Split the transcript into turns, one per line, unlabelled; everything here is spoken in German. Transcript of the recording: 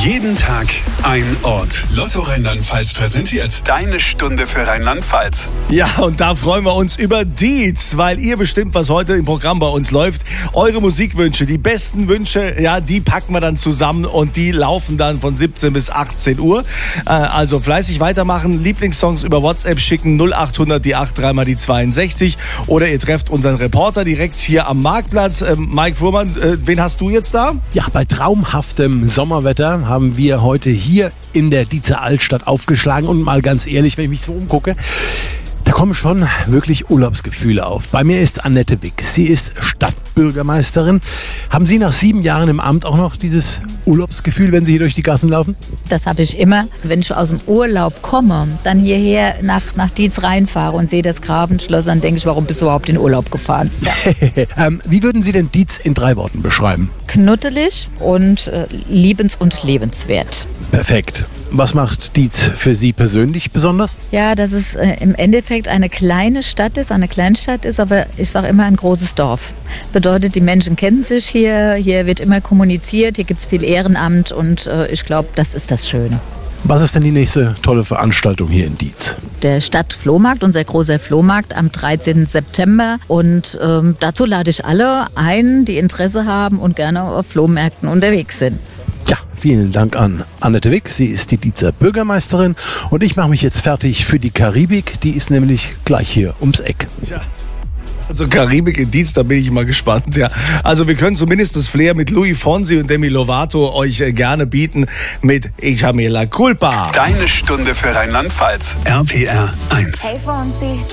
Jeden Tag ein Ort. Lotto Rheinland-Pfalz präsentiert deine Stunde für Rheinland-Pfalz.
Ja, und da freuen wir uns über Dietz, weil ihr bestimmt, was heute im Programm bei uns läuft. Eure Musikwünsche, die besten Wünsche, ja, die packen wir dann zusammen und die laufen dann von 17 bis 18 Uhr. Also fleißig weitermachen, Lieblingssongs über WhatsApp schicken, 0800 die 8 3 mal die 62. Oder ihr trefft unseren Reporter direkt hier am Marktplatz. Mike Fuhrmann, wen hast du jetzt da?
Ja, bei traumhaftem Sommerwetter haben wir heute hier in der Dietzer Altstadt aufgeschlagen. Und mal ganz ehrlich, wenn ich mich so umgucke, da kommen schon wirklich Urlaubsgefühle auf. Bei mir ist Annette Wick. Sie ist Stadtbürgermeisterin. Haben Sie nach 7 Jahren im Amt auch noch dieses Urlaubsgefühl, wenn Sie hier durch die Gassen laufen?
Das habe ich immer. Wenn ich aus dem Urlaub komme, dann hierher nach Dietz reinfahre und sehe das Grabenschloss, dann denke ich, warum bist du überhaupt in Urlaub gefahren? Ja.
Wie würden Sie denn Dietz in 3 Worten beschreiben?
Knuddelig und liebens- und lebenswert.
Perfekt. Was macht Dietz für Sie persönlich besonders?
Ja, dass es im Endeffekt eine kleine Stadt ist, eine Kleinstadt ist, aber ich sage immer ein großes Dorf. Bedeutet, die Menschen kennen sich hier wird immer kommuniziert, hier gibt es viel Ehrenamt und ich glaube, das ist das Schöne.
Was ist denn die nächste tolle Veranstaltung hier in Dietz?
Der Stadtflohmarkt, unser großer Flohmarkt am 13. September. Und dazu lade ich alle ein, die Interesse haben und gerne auf Flohmärkten unterwegs sind.
Ja, vielen Dank an Annette Wick. Sie ist die Dietzer Bürgermeisterin. Und ich mache mich jetzt fertig für die Karibik. Die ist nämlich gleich hier ums Eck.
Ja. Also Karibik in Dietz, da bin ich mal gespannt. Ja. Also wir können zumindest das Flair mit Louis Fonsi und Demi Lovato euch gerne bieten mit Ich hab mir la culpa.
Deine Stunde für Rheinland-Pfalz. RPR 1.
Hey Fonsi.